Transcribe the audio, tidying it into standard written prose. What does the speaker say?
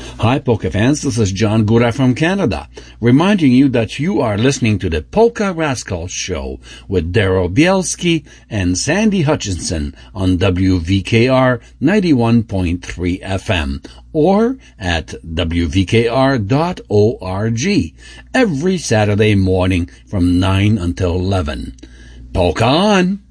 Hi, Polka fans. This is John Gura from Canada, reminding you that you are listening to the Polka Rascals Show with Daryl Bielski and Sandy Hutchinson on WVKR 91.3 FM or at WVKR.org every Saturday morning from 9 until 11. Polka on!